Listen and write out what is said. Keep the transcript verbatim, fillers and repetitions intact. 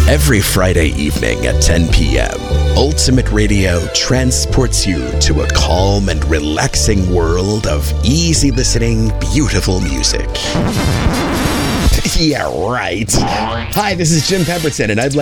Every Friday evening at ten p.m., Ultimate Radio transports you to a calm and relaxing world of easy listening, beautiful music. Yeah, right. Hi, this is Jim Pemberton, and I'd like